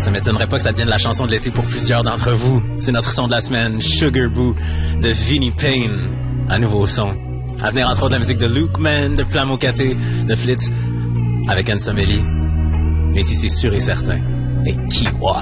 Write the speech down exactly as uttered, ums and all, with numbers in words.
Ça m'étonnerait pas que ça devienne la chanson de l'été pour plusieurs d'entre vous. C'est notre son de la semaine, Sugar Boo, de Vinnie Payne. Un nouveau son. À venir entre autres de la musique de Luke Man, de Flammo Caté, de Flitz, avec Anne Someli. Mais si c'est sûr et certain, et Kiwa.